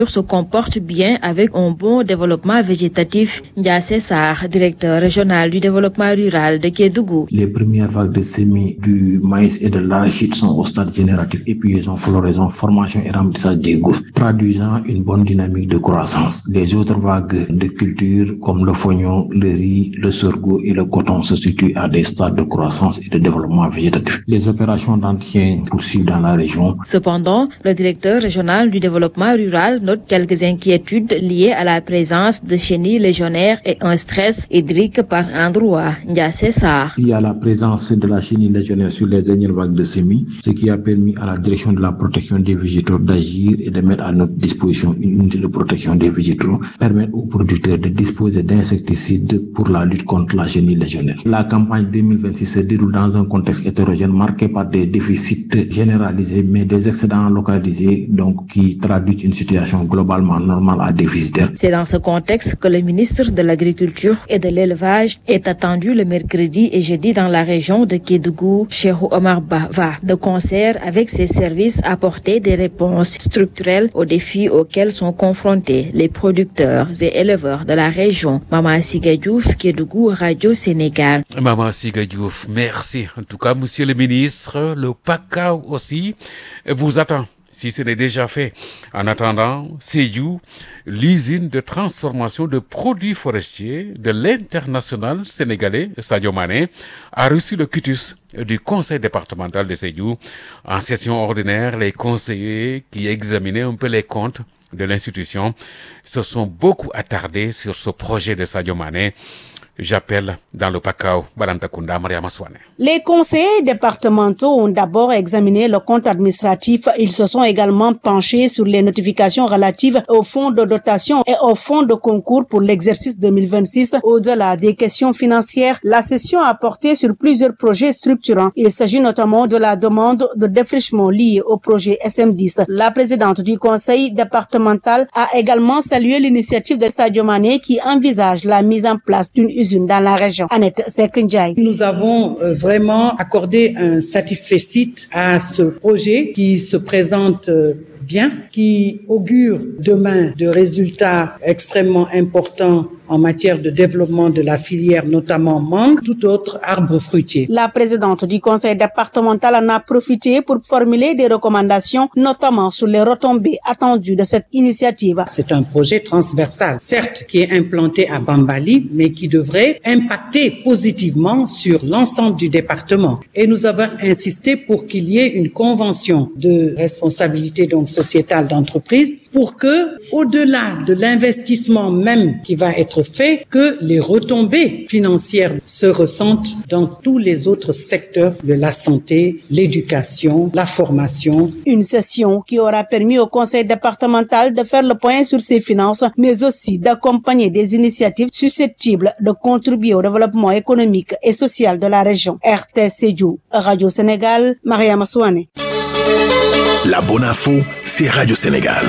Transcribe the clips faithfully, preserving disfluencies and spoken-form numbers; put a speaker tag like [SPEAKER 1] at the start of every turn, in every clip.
[SPEAKER 1] se comporte bien avec un bon développement végétatif. Ndiassé Sarr, directeur régional du développement rural de Kédougou.
[SPEAKER 2] Les premières vagues de semis du maïs et de l'arachide sont au stade génératif, épuisation, floraison, formation et remplissage des gousses, traduisant une bonne dynamique de croissance. Les autres vagues de culture comme le fognon, le riz, le sorgho et le coton se situent à des stades de croissance et de développement végétatif. Les opérations d'entretien poursuivent dans la région.
[SPEAKER 1] Cependant, le directeur régional du développement rural note quelques inquiétudes liées à la présence de chenilles légionnaires et un stress hydrique par endroit. Ndiassé Sarr.
[SPEAKER 2] Il y a la présence de la chenille légionnaire sur les dernières vagues de semis, ce qui a permis à la direction de la protection des végétaux d'agir et de mettre à notre disposition une unité de protection des végétaux, permettre aux producteurs de disposer d'insecticides pour la lutte contre la chenille légionnaire. La campagne deux mille vingt-six se déroule dans un contexte hétérogène marqué par des déficits généralisés, mais des excédents localisés, donc qui traduisent une situation globalement normale à déficitaire.
[SPEAKER 1] C'est dans ce contexte que le ministre de l'Agriculture et de l'Élevage est attendu le mercredi et jeudi dans la région de Kédougou. Cheikh Omar Ba va de concert avec ses services apporter des réponses structurelles aux défis auxquels sont confrontés les producteurs et éleveurs de la région. Maman Siga Diouf, Kédougou, Radio Sénégal.
[SPEAKER 3] Maman Siga Diouf, merci. En tout cas, monsieur le ministre, le P A C A O aussi vous attend, si ce n'est déjà fait. En attendant, Sédhiou, l'usine de transformation de produits forestiers de l'international sénégalais Sadio Mané, a reçu le quitus du conseil départemental de Sédhiou. En session ordinaire, les conseillers qui examinaient un peu les comptes de l'institution se sont beaucoup attardés sur ce projet de Sadio Mané. J'appelle dans le P A C A O, Balantakunda, Mariama Swane.
[SPEAKER 4] Les conseillers départementaux ont d'abord examiné le compte administratif. Ils se sont également penchés sur les notifications relatives au fonds de dotation et au fonds de concours pour l'exercice deux mille vingt-six. Au-delà des questions financières, la session a porté sur plusieurs projets structurants. Il s'agit notamment de la demande de défrichement liée au projet S M dix. La présidente du conseil départemental a également salué l'initiative de Sadio Mané qui envisage la mise en place d'une usine dans la région. Annette Sekunjai.
[SPEAKER 5] Nous avons euh, vraiment accordé un satisfecit à ce projet qui se présente euh, bien, qui augure demain de résultats extrêmement importants en matière de développement de la filière, notamment mangue, tout autre arbre fruitier.
[SPEAKER 4] La présidente du conseil départemental en a profité pour formuler des recommandations, notamment sur les retombées attendues de cette initiative.
[SPEAKER 5] C'est un projet transversal, certes, qui est implanté à Bambali, mais qui devrait impacter positivement sur l'ensemble du département. Et nous avons insisté pour qu'il y ait une convention de responsabilité donc sociétale d'entreprise pour que, au-delà de l'investissement même qui va être fait, que les retombées financières se ressentent dans tous les autres secteurs de la santé, l'éducation, la formation.
[SPEAKER 4] Une session qui aura permis au conseil départemental de faire le point sur ses finances, mais aussi d'accompagner des initiatives susceptibles de contribuer au développement économique et social de la région. R T Sédhiou, Radio Sénégal, Mariama Swane.
[SPEAKER 6] La bonne info, c'est Radio Sénégal.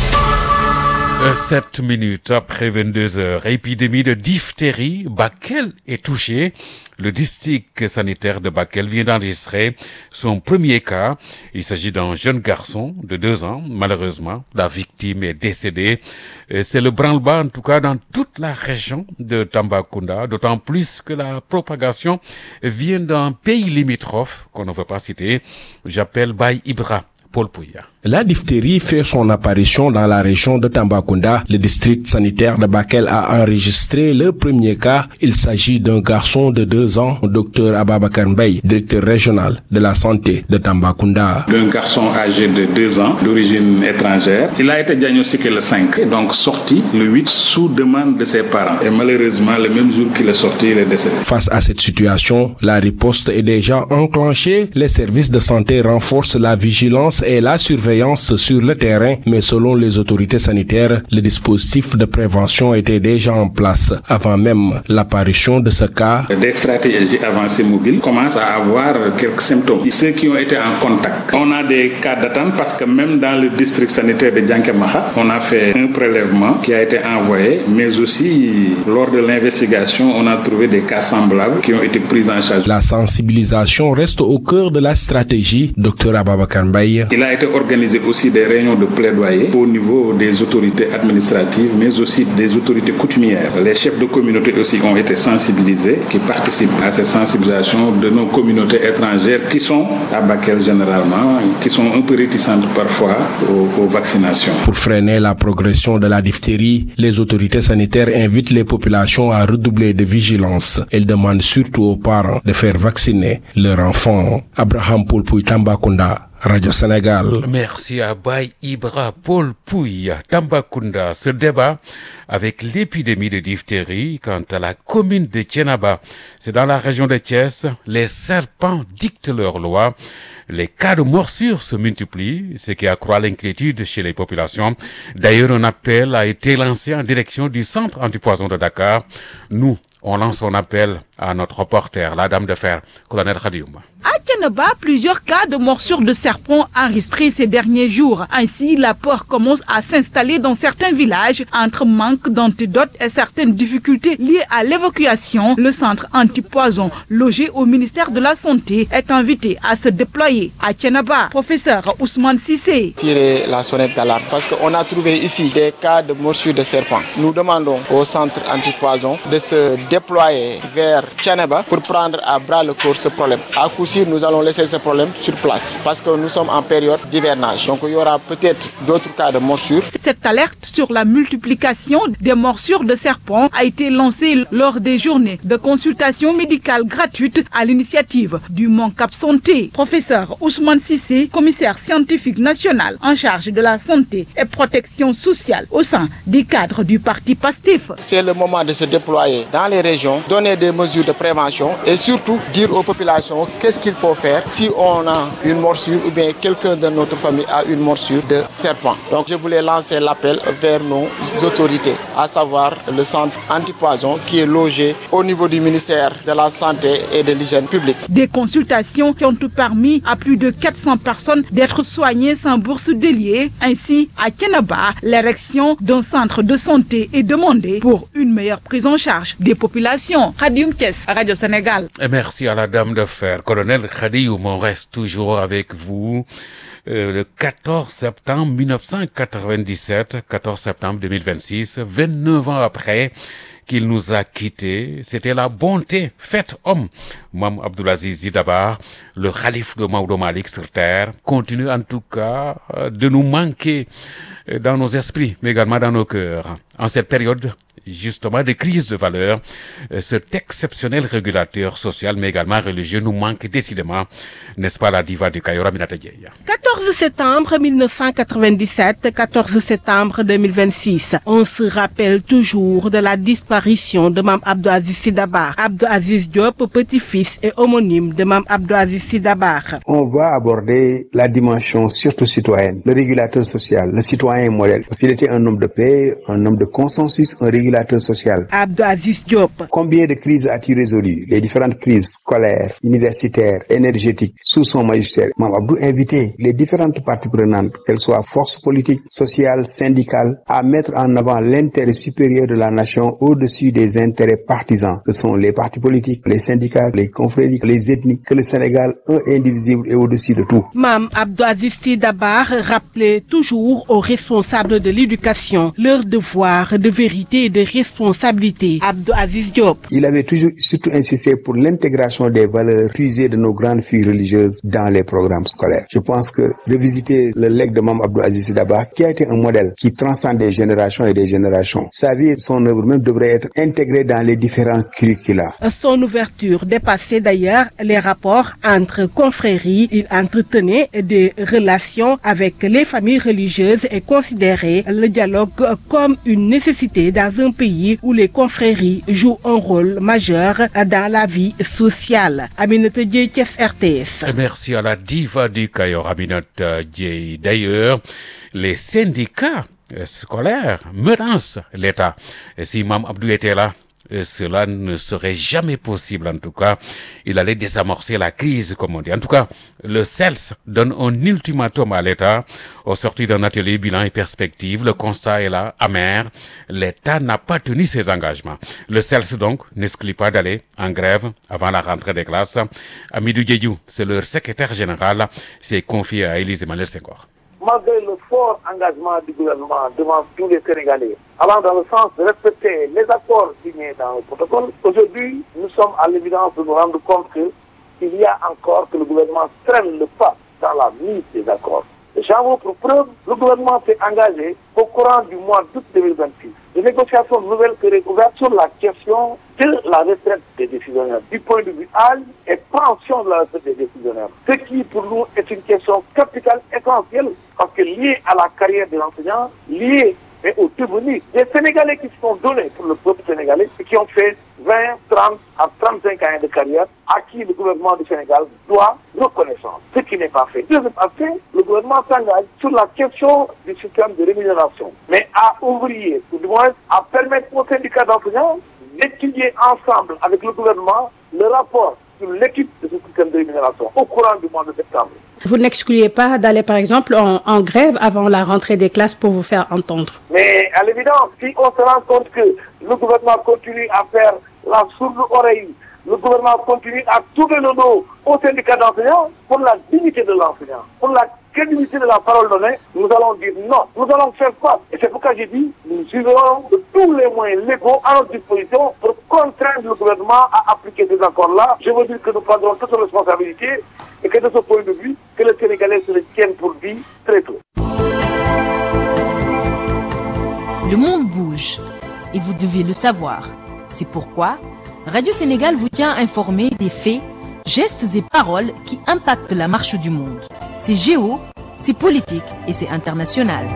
[SPEAKER 3] Sept minutes après vingt-deux heures, épidémie de diphtérie, Bakel est touché. Le district sanitaire de Bakel vient d'enregistrer son premier cas. Il s'agit d'un jeune garçon de deux ans. Malheureusement, la victime est décédée. C'est le branle-bas, en tout cas, dans toute la région de Tambacounda, d'autant plus que la propagation vient d'un pays limitrophe qu'on ne veut pas citer. J'appelle Baye Ibra. Paul Pouya.
[SPEAKER 7] La diphtérie fait son apparition dans la région de Tambacounda. Le district sanitaire de Bakel a enregistré le premier cas. Il s'agit d'un garçon de deux ans, docteur Ababakar Mbaye, directeur régional de la santé de Tambacounda.
[SPEAKER 8] Un garçon âgé de deux ans, d'origine étrangère. Il a été diagnostiqué le cinq, et donc sorti le huit sous demande de ses parents. Et malheureusement, le même jour qu'il est sorti, il est décédé.
[SPEAKER 7] Face à cette situation, la riposte est déjà enclenchée. Les services de santé renforcent la vigilance et la surveillance sur le terrain, mais selon les autorités sanitaires, le dispositif de prévention était déjà en place avant même l'apparition de ce cas.
[SPEAKER 8] Des stratégies avancées mobiles commencent à avoir quelques symptômes. Ceux qui ont été en contact, on a des cas d'attente parce que même dans le district sanitaire de Diankémaha, on a fait un prélèvement qui a été envoyé, mais aussi lors de l'investigation, on a trouvé des cas semblables qui ont été pris en charge.
[SPEAKER 7] La sensibilisation reste au cœur de la stratégie, docteur Ababakar Mbaye.
[SPEAKER 8] Il a été organisé organisé aussi des réunions de plaidoyer au niveau des autorités administratives, mais aussi des autorités coutumières. Les chefs de communauté aussi ont été sensibilisés, qui participent à cette sensibilisation de nos communautés étrangères qui sont à Bakel généralement, qui sont un peu réticentes parfois aux, aux vaccinations.
[SPEAKER 7] Pour freiner la progression de la diphtérie, les autorités sanitaires invitent les populations à redoubler de vigilance. Elles demandent surtout aux parents de faire vacciner leurs enfants. Abraham Paul Pouy, Tambacounda, Radio Sénégal.
[SPEAKER 3] Merci à Baye Ibra Paul Pouy, Tambacounda. Ce débat avec l'épidémie de diphtérie quant à la commune de Thiénaba, c'est dans la région de Thiès, les serpents dictent leurs lois. Les cas de morsure se multiplient, ce qui accroît l'inquiétude chez les populations. D'ailleurs, un appel a été lancé en direction du centre antipoison de Dakar. Nous, on lance un appel à notre reporter, la dame de fer, colonel Khadioum.
[SPEAKER 9] À Thiénaba, plusieurs cas de morsures de serpents enregistrés ces derniers jours. Ainsi, la peur commence à s'installer dans certains villages. Entre manque d'antidotes et certaines difficultés liées à l'évacuation, le centre antipoison, logé au ministère de la Santé, est invité à se déployer. À Thiénaba, professeur Ousmane Sissé.
[SPEAKER 10] Tirer la sonnette d'alarme parce qu'on a trouvé ici des cas de morsures de serpents. Nous demandons au centre antipoison de se déployer vers Thiénaba pour prendre à bras le corps ce problème. À coup sûr, nous allons laisser ce problème sur place parce que nous sommes en période d'hivernage. Donc il y aura peut-être d'autres cas de morsures. Cette
[SPEAKER 9] alerte sur la multiplication des morsures de serpents a été lancée lors des journées de consultation médicale gratuite à l'initiative du MONCAP Santé. Professeur Ousmane Sissé, commissaire scientifique national en charge de la santé et protection sociale au sein du cadre du parti PASTEF.
[SPEAKER 10] C'est le moment de se déployer dans les régions, donner des mesures de prévention et surtout dire aux populations qu'est-ce qu'il faut faire si on a une morsure ou bien quelqu'un de notre famille a une morsure de serpent. Donc je voulais lancer l'appel vers nos autorités, à savoir le centre antipoison qui est logé au niveau du ministère de la Santé et de l'Hygiène publique.
[SPEAKER 9] Des consultations qui ont permis à plus de quatre cents personnes d'être soignées sans bourse déliée. Ainsi, à Thiénaba, l'érection d'un centre de santé est demandée pour une meilleure prise en charge des populations. Khadioum Thiès, Radio Sénégal.
[SPEAKER 3] Et merci à la dame de fer, colonel Khadioum. On reste toujours avec vous. Euh, le quatorze septembre mille neuf cent quatre-vingt-dix-sept, quatorze septembre deux mille vingt-six, vingt-neuf ans après qu'il nous a quittés, c'était la bonté faite homme. Mame Abdoul Aziz Sy Dabakh, le khalife de Maodo Malick sur terre, continue en tout cas de nous manquer dans nos esprits, mais également dans nos cœurs. En cette période, justement, de crise de valeurs, cet exceptionnel régulateur social, mais également religieux, nous manque décidément, n'est-ce pas, la diva du Kayor, Aminata Dieye.
[SPEAKER 4] quatorze septembre mille neuf cent quatre-vingt-dix-sept, quatorze septembre deux mille vingt-six. On se rappelle toujours de la disparition de Mame Abdou Aziz Sy Dabakh. Abdou Aziz Diop, petit-fils et homonyme de Mame Abdou Aziz Sy Dabakh.
[SPEAKER 11] On va aborder la dimension surtout citoyenne, le régulateur social, le citoyen modèle. Parce qu'il était un homme de paix, un homme de consensus, un régulateur social.
[SPEAKER 4] Abdou Aziz Diop.
[SPEAKER 11] Combien de crises a-t-il résolu? Les différentes crises scolaires, universitaires, énergétiques, sous son magistère. Mame Abdou invitait les différentes parties prenantes, qu'elles soient forces politiques, sociales, syndicales, à mettre en avant l'intérêt supérieur de la nation au-dessus des intérêts partisans, que sont les partis politiques, les syndicats, les confréries, les ethnies, que le Sénégal, un indivisible, est au-dessus de tout.
[SPEAKER 4] Mame Abdou Aziz Sy Dabakh rappelait toujours aux responsables de l'éducation leur devoir de vérité et de responsabilité. Abdou Aziz Diop.
[SPEAKER 11] Il avait toujours surtout insisté pour l'intégration des valeurs puisées de nos grandes filles religieuses dans les programmes scolaires. Je pense que revisiter le legs de Mame Abdou Aziz Sy Dabakh, qui a été un modèle qui transcende des générations et des générations, sa vie et son œuvre même devraient être intégrées dans les différents curricula.
[SPEAKER 4] Son ouverture dépassait d'ailleurs les rapports entre confréries. Il entretenait des relations avec les familles religieuses et considérait le dialogue comme une nécessité dans un pays où les confréries jouent un rôle majeur dans la vie sociale. Aminata Dieye, Thiès, R T S.
[SPEAKER 3] Merci à la diva du Kayor, Aminata Dieye. D'ailleurs, les syndicats scolaires menacent l'État. Et si Mame Abdou était là, cela ne serait jamais possible. En tout cas, il allait désamorcer la crise, comme on dit. En tout cas, le C E L S donne un ultimatum à l'État au sortir d'un atelier bilan et perspective. Le constat est là, amer. L'État n'a pas tenu ses engagements. Le C E L S, donc, n'exclut pas d'aller en grève avant la rentrée des classes. Amidou Diédhiou, c'est leur secrétaire général, s'est confié à Élise Emmanuel Senghor.
[SPEAKER 12] malgré le fort engagement du gouvernement devant tous les Sénégalais, allant dans le sens de respecter les accords signés dans le protocole, aujourd'hui, nous sommes à l'évidence de nous rendre compte qu'il y a encore que le gouvernement traîne le pas dans la mise des accords. J'en veux pour preuve, le gouvernement s'est engagé au courant du mois d'août deux mille vingt-six. Les négociations nouvelles seraient ouvertes sur la question de la retraite des décisionnaires, du point de vue âge et pension de la retraite des décisionnaires. Ce qui, pour nous, est une question capitale, essentielle, parce que liée à la carrière des enseignants, liée et au devenir des Sénégalais qui se sont donnés pour le peuple sénégalais et qui ont fait vingt, trente à trente-cinq ans de carrière, à qui le gouvernement du Sénégal doit reconnaissance, ce qui n'est pas fait. Deuxième aspect, le gouvernement s'engage sur la question du système de rémunération, mais à ouvrir, ou du moins à permettre aux syndicats d'enseignants d'étudier ensemble avec le gouvernement le rapport sur l'équipe de ce système de rémunération au courant du mois de septembre.
[SPEAKER 4] Vous n'excluez pas d'aller par exemple en, en grève avant la rentrée des classes pour vous faire entendre?
[SPEAKER 12] Mais à l'évidence, si on se rend compte que le gouvernement continue à faire la sourde oreille, le gouvernement continue à tourner le dos aux syndicats d'enseignants pour la dignité de l'enseignant, pour la crédibilité de la parole donnée, nous allons dire non, nous allons faire face. Et c'est pourquoi j'ai dit, nous userons de tous les moyens légaux à notre disposition pour contraindre le gouvernement à appliquer ces accords-là. Je veux dire que nous prendrons toutes nos responsabilités et que de ce point de vue, que les Sénégalais se le tiennent pour dit très tôt.
[SPEAKER 13] Le monde bouge et vous devez le savoir. C'est pourquoi Radio Sénégal vous tient informé des faits, gestes et paroles qui impactent la marche du monde. C'est géo, c'est politique et c'est international.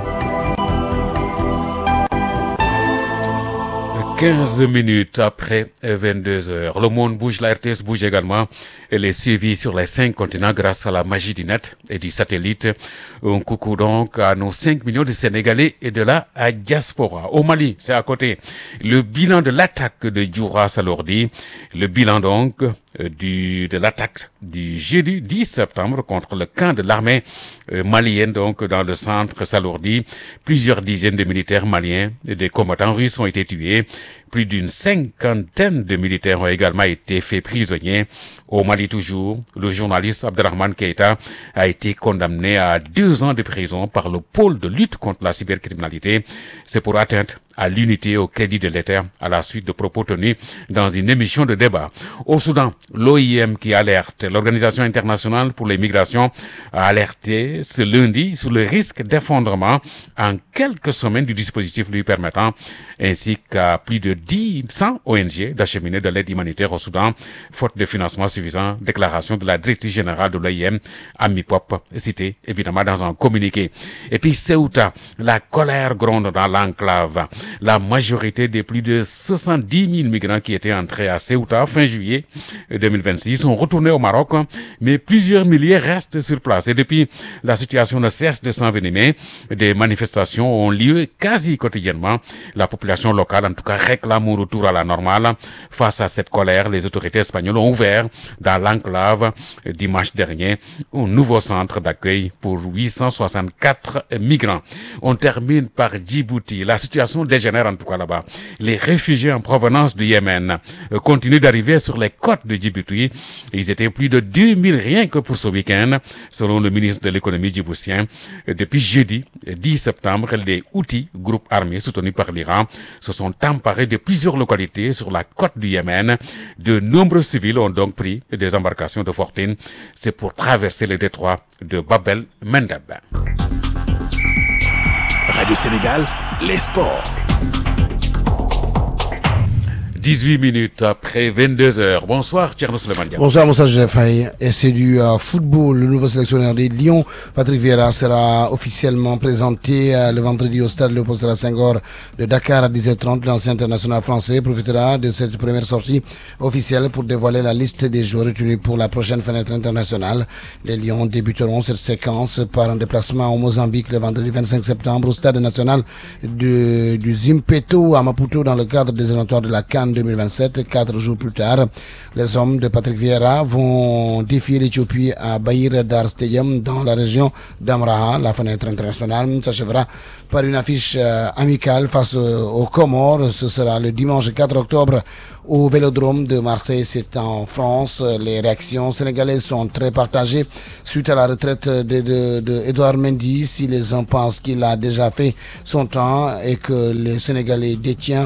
[SPEAKER 3] quinze minutes après vingt-deux heures. Le monde bouge, la R T S bouge également. Elle est suivie sur les cinq continents grâce à la magie du net et du satellite. Un coucou donc à nos cinq millions de Sénégalais et de la diaspora. Au Mali, c'est à côté. Le bilan de l'attaque de Djoura Salordi. Le bilan donc du, de l'attaque du jeudi dix septembre contre le camp de l'armée malienne donc dans le centre Salordi. Plusieurs dizaines de militaires maliens et des combattants russes ont été tués. Plus d'une cinquantaine de militaires ont également été faits prisonniers. Au Mali toujours, le journaliste Abderrahmane Keïta a été condamné à deux ans de prison par le pôle de lutte contre la cybercriminalité. C'est pour atteinte à l'unité et au crédit de l'État à la suite de propos tenus dans une émission de débat. Au Soudan, l'O I M qui alerte l'Organisation internationale pour les migrations a alerté ce lundi sur le risque d'effondrement en quelques semaines du dispositif lui permettant, ainsi qu'à plus de dix, cent O N G d'acheminer de l'aide humanitaire au Soudan, faute de financement suffisant. Déclaration de la directrice générale de l'O I M, Amy Pop, citée évidemment dans un communiqué. Et puis Ceuta, la colère gronde dans l'enclave. La majorité des plus de soixante-dix mille migrants qui étaient entrés à Ceuta fin juillet deux mille vingt-six sont retournés au Maroc, mais plusieurs milliers restent sur place. Et depuis, la situation ne cesse de s'envenimer. Des manifestations ont lieu quasi quotidiennement. La population locale, en tout cas, réclame un retour à la normale. Face à cette colère, les autorités espagnoles ont ouvert dans l'enclave dimanche dernier un nouveau centre d'accueil pour huit cent soixante-quatre migrants. On termine par Djibouti. La situation dégénère en tout cas là-bas. Les réfugiés en provenance du Yémen continuent d'arriver sur les côtes de Djibouti. Ils étaient plus de deux mille rien que pour ce week-end, selon le ministre de l'économie djiboutien. Depuis jeudi dix septembre, les Houthis, groupe armé soutenu par l'Iran, se sont emparés de plusieurs localités sur la côte du Yémen. De nombreux civils ont donc pris des embarcations de fortune. C'est pour traverser le détroit de Bab el-Mandeb.
[SPEAKER 6] Radio Sénégal, les sports.
[SPEAKER 3] dix-huit minutes après vingt-deux heures. Bonsoir, Thierno Souleymane Diallo.
[SPEAKER 14] Bonsoir, Moussa Joseph Faye. Et c'est du euh, football. Le nouveau sélectionneur des Lions, Patrick Vieira, sera officiellement présenté euh, le vendredi au stade Léopold Sédar Senghor de Dakar à dix heures trente. L'ancien international français profitera de cette première sortie officielle pour dévoiler la liste des joueurs retenus pour la prochaine fenêtre internationale. Les Lions débuteront cette séquence par un déplacement au Mozambique le vendredi vingt-cinq septembre au stade national de, du Zimpeto à Maputo dans le cadre des éliminatoires de la CAN deux mille vingt-sept. Quatre jours plus tard, les hommes de Patrick Vieira vont défier l'Éthiopie à Bahir Dar Stadium dans la région d'Amraha. La fenêtre internationale s'achèvera par une affiche euh, amicale face euh, aux Comores. Ce sera le dimanche quatre octobre au Vélodrome de Marseille. C'est en France. Les réactions sénégalaises sont très partagées suite à la retraite de, de, de Edouard Mendy. Si les uns pensent qu'il a déjà fait son temps et que les Sénégalais détiennent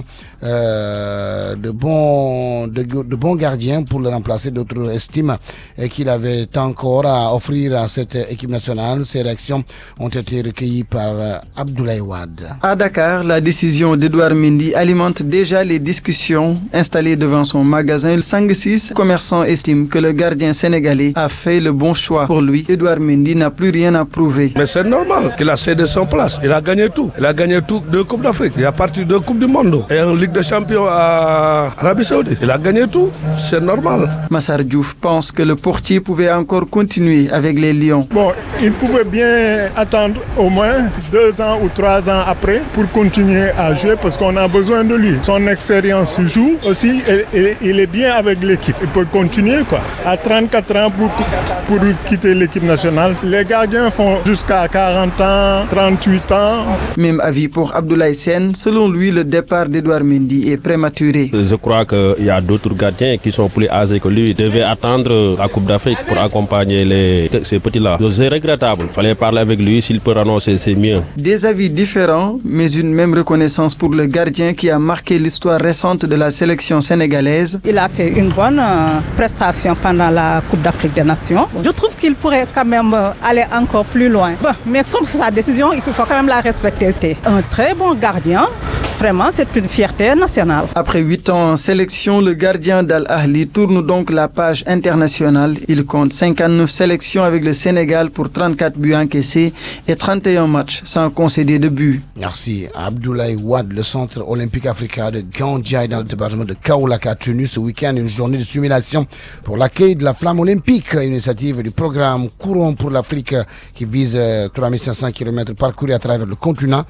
[SPEAKER 14] euh, de bons de, de bons gardiens pour le remplacer, d'autres estiment qu'il avait encore à offrir à cette équipe nationale. Ces réactions ont été recueillies par Abdoulaye Wade.
[SPEAKER 15] À Dakar, la décision d'Edouard Mendy alimente déjà les discussions installées devant son magasin. Le Sanguessis, commerçant, estime que le gardien sénégalais a fait le bon choix pour lui. Edouard Mendy n'a plus rien à prouver.
[SPEAKER 16] Mais c'est normal qu'il a cédé son place. Il a gagné tout. Il a gagné tout, deux Coupes d'Afrique. Il a parti deux Coupes du Monde et une Ligue des Champions à Arabie Saoudite. Il a gagné tout. C'est normal.
[SPEAKER 15] Massar Diouf pense que le portier pouvait encore continuer avec les Lions.
[SPEAKER 17] Bon, il pouvait bien attendre au moins deux ans ou trois ans après pour continuer à jouer parce qu'on a besoin de lui. Son expérience joue aussi et, et il est bien avec l'équipe. Il peut continuer quoi. À trente-quatre ans pour, pour quitter l'équipe nationale. Les gardiens font jusqu'à quarante ans, trente-huit ans.
[SPEAKER 15] Même avis pour Abdoulaye Sène. Selon lui, le départ d'Edouard Mendy est prématuré.
[SPEAKER 18] Je crois qu'il y a d'autres gardiens qui sont plus âgés que lui. Il devait attendre la Coupe d'Afrique pour accompagner les, ces petits-là. C'est regrettable. Il fallait parler avec lui. S'il peut renoncer, c'est mieux.
[SPEAKER 15] Des avis différents, mais une même reconnaissance pour le gardien qui a marqué l'histoire récente de la sélection sénégalaise.
[SPEAKER 19] Il a fait une bonne euh, prestation pendant la Coupe d'Afrique des Nations. Je trouve qu'il pourrait quand même aller encore plus loin. Bon, mais sur sa décision, il faut quand même la respecter. C'est un très bon gardien. Vraiment, c'est une fierté nationale.
[SPEAKER 15] Après huit ans en sélection, le gardien d'Al Ahly tourne donc la page internationale. Il compte cinquante-neuf sélections avec le Sénégal pour trente-quatre buts encaissés et trente et un matchs sans concéder de but.
[SPEAKER 14] Merci. Abdoulaye Wade, le centre olympique africain de Gandjaï dans le département de Kaolack a tenu ce week-end une journée de simulation pour l'accueil de la flamme olympique, une initiative du programme Courons pour l'Afrique qui vise trois mille cinq cents kilomètres parcourus à travers le continent.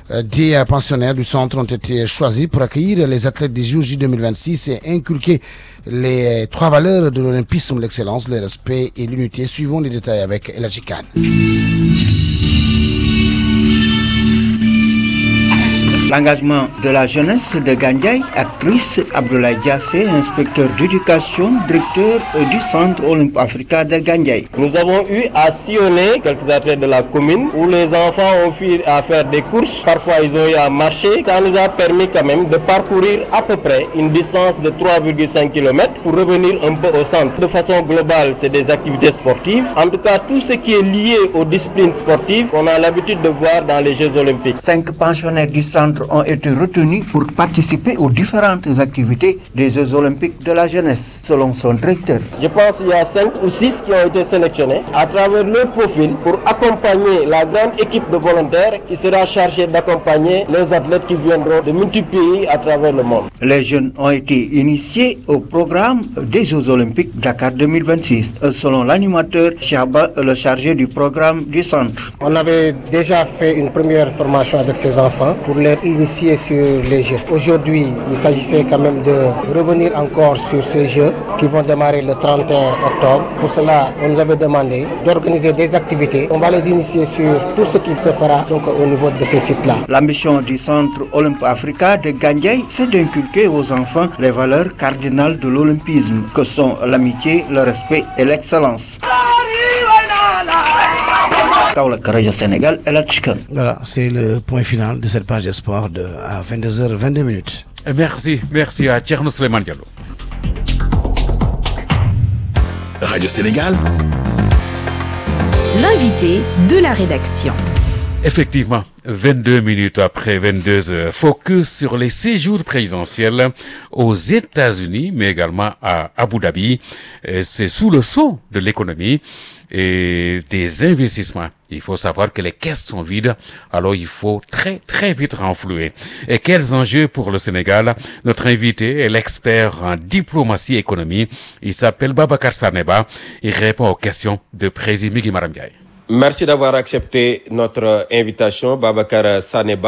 [SPEAKER 14] Des pensionnaires du centre ont été choisis pour accueillir les athlètes des J O J deux mille vingt-six et inculquer les trois valeurs de l'olympisme, l'excellence, le respect et l'unité. Suivons les détails avec El Hadji Kane.
[SPEAKER 20] L'engagement de la jeunesse de Gandjaï, actrice Abdoulaye Diassé, inspecteur d'éducation, directeur du Centre Olympique Africain de Gandjaï.
[SPEAKER 21] Nous avons eu à sillonner quelques athlètes de la commune où les enfants ont fui à faire des courses. Parfois, ils ont eu à marcher. Ça nous a permis quand même de parcourir à peu près une distance de trois virgule cinq kilomètres pour revenir un peu au centre. De façon globale, c'est des activités sportives. En tout cas, tout ce qui est lié aux disciplines sportives, on a l'habitude de voir dans les Jeux Olympiques.
[SPEAKER 20] Cinq pensionnaires du centre ont été retenus pour participer aux différentes activités des Jeux Olympiques de la jeunesse, selon son directeur.
[SPEAKER 21] Je pense qu'il y a cinq ou six qui ont été sélectionnés à travers leur profil pour accompagner la grande équipe de volontaires qui sera chargée d'accompagner les athlètes qui viendront de multiples pays à travers le monde.
[SPEAKER 20] Les jeunes ont été initiés au programme des Jeux Olympiques Dakar deux mille vingt-six, selon l'animateur Chaba, le chargé du programme du centre.
[SPEAKER 22] On avait déjà fait une première formation avec ces enfants pour les initiés sur les Jeux. Aujourd'hui, il s'agissait quand même de revenir encore sur ces Jeux qui vont démarrer le trente et un octobre. Pour cela, on nous avait demandé d'organiser des activités. On va les initier sur tout ce qu'il se fera donc au niveau de ces sites-là.
[SPEAKER 20] L'ambition du Centre Olympique Africain de Gandjaï, c'est d'inculquer aux enfants les valeurs cardinales de l'olympisme, que sont l'amitié, le respect et l'excellence. Sénégal,
[SPEAKER 14] voilà, c'est le point final de cette page de sport de, à vingt-deux heures vingt-deux minutes.
[SPEAKER 3] Merci, merci à Thierno Souleymane Diallo.
[SPEAKER 6] Radio Sénégal.
[SPEAKER 23] L'invité de la rédaction.
[SPEAKER 3] Effectivement, vingt-deux minutes après vingt-deux heures, focus sur les séjours présidentiels aux États-Unis, mais également à Abu Dhabi. C'est sous le sceau de l'économie et des investissements. Il faut savoir que les caisses sont vides, alors il faut très très vite renflouer. Et quels enjeux pour le Sénégal? Notre invité est l'expert en diplomatie et économie. Il s'appelle Babacar Saneba. Il répond aux questions de Président Migui Maram Ndiaye.
[SPEAKER 24] Merci d'avoir accepté notre invitation, Babacar Saneba.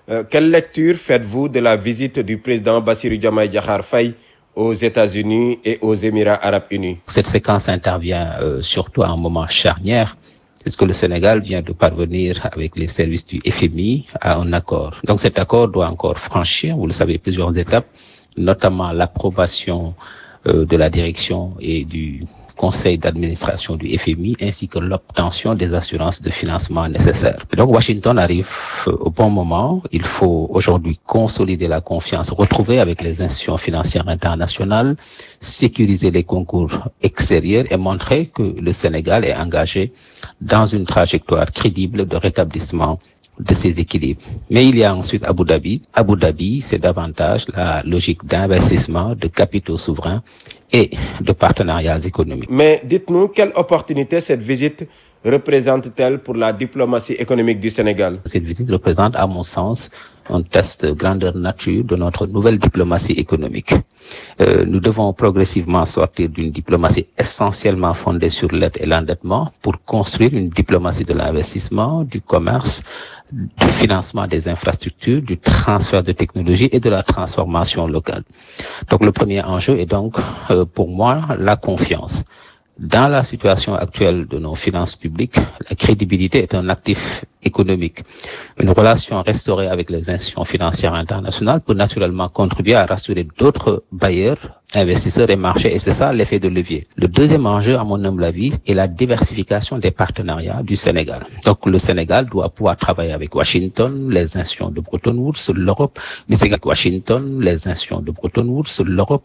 [SPEAKER 1] Euh, quelle lecture faites-vous de la visite du président Bassirou Diomaye Diakhar Faye aux États-Unis et aux Émirats arabes unis?
[SPEAKER 2] Cette séquence intervient euh, surtout à un moment charnière, puisque le Sénégal vient de parvenir avec les services du F M I à un accord. Donc cet accord doit encore franchir, vous le savez, plusieurs étapes, notamment l'approbation euh, de la direction et du conseil d'administration du F M I, ainsi que l'obtention des assurances de financement nécessaires. Donc Washington arrive au bon moment. Il faut aujourd'hui consolider la confiance retrouvée avec les institutions financières internationales, sécuriser les concours extérieurs et montrer que le Sénégal est engagé dans une trajectoire crédible de rétablissement de ces équilibres. Mais il y a ensuite Abu Dhabi. Abu Dhabi, c'est davantage la logique d'investissement, de capitaux souverains et de partenariats économiques.
[SPEAKER 1] Mais dites-nous, quelle opportunité cette visite représente-t-elle pour la diplomatie économique du Sénégal?
[SPEAKER 2] Cette visite représente, à mon sens, un test grandeur nature de notre nouvelle diplomatie économique. Euh, nous devons progressivement sortir d'une diplomatie essentiellement fondée sur l'aide et l'endettement pour construire une diplomatie de l'investissement, du commerce, du financement des infrastructures, du transfert de technologies et de la transformation locale. Donc le premier enjeu est donc, euh, pour moi, la confiance. Dans la situation actuelle de nos finances publiques, la crédibilité est un actif économique. Une relation restaurée avec les institutions financières internationales peut naturellement contribuer à rassurer d'autres bailleurs, investisseurs et marchés, et c'est ça l'effet de levier. Le deuxième enjeu, à mon humble avis, est la diversification des partenariats du Sénégal. Donc le Sénégal doit pouvoir travailler avec Washington, les institutions de Bretton Woods, l'Europe, mais c'est avec Washington, les institutions de Bretton Woods, l'Europe,